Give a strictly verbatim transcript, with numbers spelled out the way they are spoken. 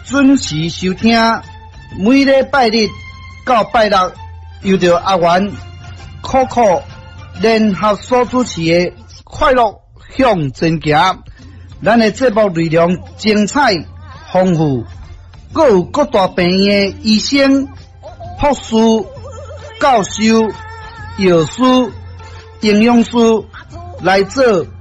准时收听，每礼拜日到拜六，由着阿元、酷酷联合所主持的《快乐向前行》，咱的节目内容精彩丰富，各有各大病院的医生、护士、教授、药师、营养师来做